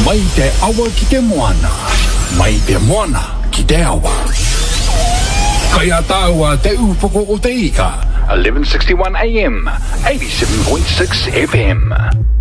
Mai te awa ki te moana. Mai te moana ki te awa. Kaya taua te upoko o te ika. 1161 AM, 87.6 FM.